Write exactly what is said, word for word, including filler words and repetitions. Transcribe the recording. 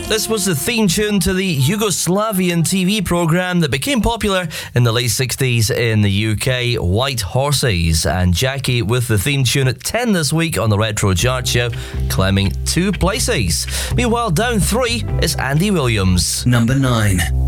This was the theme tune to the Yugoslavian T V programme that became popular in the late sixties in the U K, White Horses. And Jackie with the theme tune at ten this week on the Retro Chart Show, climbing two places. Meanwhile, down three is Andy Williams. Number nine.